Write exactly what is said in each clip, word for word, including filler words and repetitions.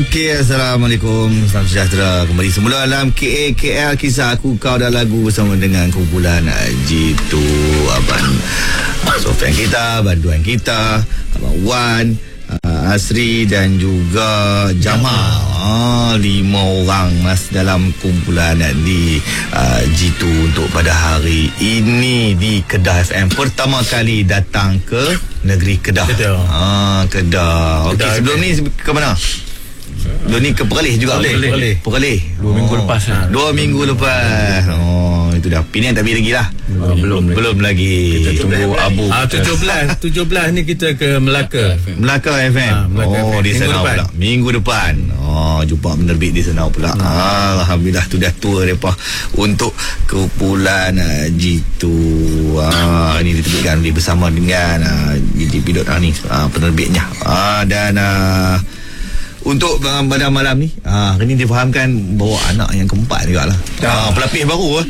Okay, Assalamualaikum. Salam sejahtera. Kembali semula dalam K A K L Kisah Aku Kau dan Lagu bersama dengan kumpulan G dua Abang Sofian kita, bantuan kita, Abang Wan, uh, Asri dan juga Jamal. Ah, lima orang mas dalam kumpulan di uh, G dua untuk pada hari ini di Kedah F M. Pertama kali datang ke negeri Kedah. Kedah. Ah, Kedah. Okey, sebelum ni ke mana? Lu ni ke Perlis juga. Perlis. Perlis. Dua oh. minggu lepas lah. Dua minggu lepas. Oh, itu dah. Pinian tak lagi lah. Oh, belum, belum lagi. Kita tunggu Abu. Ah, tujuh belas tujuh belas ni kita ke Melaka. Melaka F M. Ah, Melaka oh, F M. Di sana pula. Minggu depan. Oh, jumpa penerbit di sana pula. Hmm. Ah, Alhamdulillah tu dah tua depa untuk kumpulan uh, G dua. Ah, ini diterbitkan bersama dengan uh, G D P dot ni uh, penerbitnya. Ah, dan uh, untuk pada malam ni, ah, ini difahamkan bawa anak yang keempat juga lah. Ah, pelapis baru.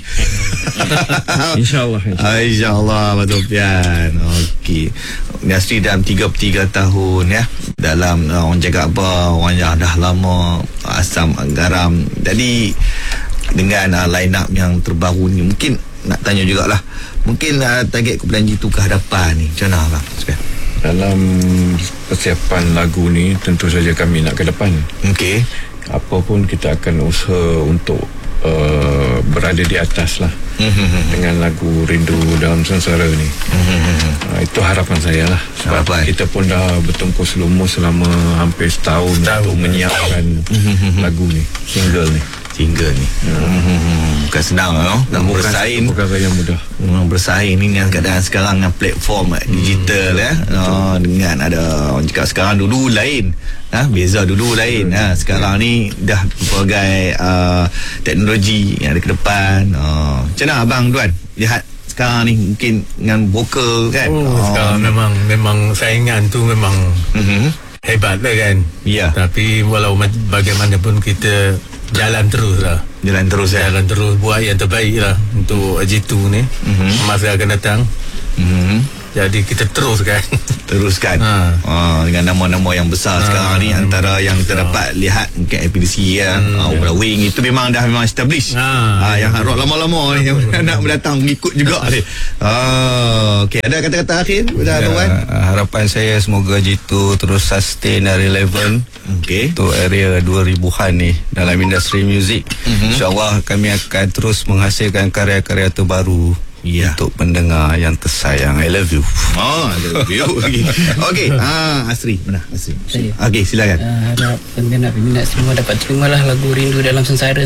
InsyaAllah. InsyaAllah, InsyaAllah betul Pian. Okey. Industri dalam tiga puluh tiga tahun ya. Dalam uh, orang cakap apa, orang yang dah lama asam garam. Jadi dengan uh, line up yang terbaru ni, mungkin nak tanya jugalah. Mungkin uh, target kumpulan G dua ke hadapan ni macam mana bang? Sekian. Dalam persiapan lagu ni tentu saja kami nak ke depan. Okey. Apa pun kita akan usaha untuk uh, berada di atas lah. Mm-hmm. Dengan lagu Rindu Dalam Sengsara ni. Mm-hmm. uh, Itu harapan saya lah. Sebab harapan. Kita pun dah bertempus lumus selama hampir setahun, setahun untuk menyiapkan mm-hmm. lagu ni, single ni. Single ni hmm. bukan senang no? Dan bukan bersaing perkara yang mudah. hmm, Bersaing ni dengan keadaan sekarang dengan platform hmm. digital ya. Oh, dengan ada orang cakap sekarang dulu lain ha? Beza dulu lain ha? Sekarang ni dah berbagai uh, teknologi yang ada ke depan. uh, Macam mana Abang Duan lihat sekarang ni mungkin dengan vokal kan? oh, oh. Sekarang memang memang saingan tu memang mm-hmm. hebat lah kan. Ya. Tapi walau bagaimanapun kita jalan terus lah. Jalan terus ya. Jalan terus buat yang terbaik lah untuk G dua ni. Mm-hmm. Masa akan datang. Mm-hmm. Jadi kita teruskan. Teruskan. Ha. Ha, dengan nama-nama yang besar ha. sekarang ni, antara yang kita dapat lihat mungkin A P D C ya, hmm. uh, Wing itu memang dah memang established. Ha. Ha, yang rock lama-lama ni yang nak mendatang mengikut juga ni. Ha, okey, ada kata-kata akhir pada ya, Tuan? Harapan saya semoga G dua terus sustain dan relevan. Okey. Untuk area dua ribuan ni dalam industri muzik. Mm-hmm. InsyaAllah kami akan terus menghasilkan karya-karya terbaru. Ya. Untuk pendengar yang tersayang. I love you. Oh, I love you. Okey. Okey. Ah, Asri, mana Asri? Saya. Okey, silakan. Uh, harap peminat-peminat semua dapat terimalah lagu Rindu Dalam Sengsara.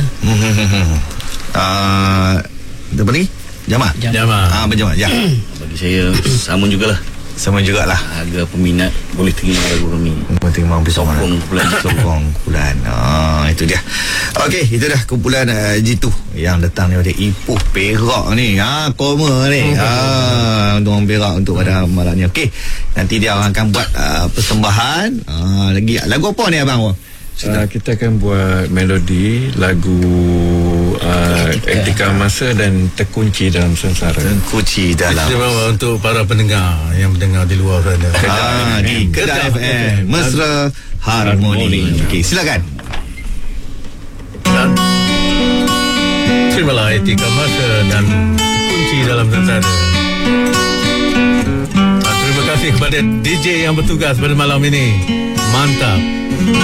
Ah, uh, apa lagi? Jamal. Jamal. Ah, berjamal. Ya. Bagi saya sama jugalah. Sama jugalah. Agar peminat boleh terima lagu kami. Boleh terima bersama. Sokong kumpulan. Sokong kumpulan. Ah, itu dia. Okey, itu dah kumpulan uh, G dua yang datang daripada Ipoh Perak ni. Ah, koma ni. Ah, untuk orang Perak untuk pada malam ni. Okey. Nanti dia akan buat uh, persembahan. Ah, lagi lagu apa ni abang? Uh, kita akan buat melodi lagu uh, Etika Masa dan Terkunci Dalam Sengsara. Terkunci dalam. Kita bawa untuk para pendengar yang mendengar di luar sana. Ah, di Kedah F M. Mesra Harmoni. Okey, silakan. Dan terimalah Etika Masa dan Terkunci Dalam Sengsara. Terima kasih kepada D J yang bertugas pada malam ini. Mantap.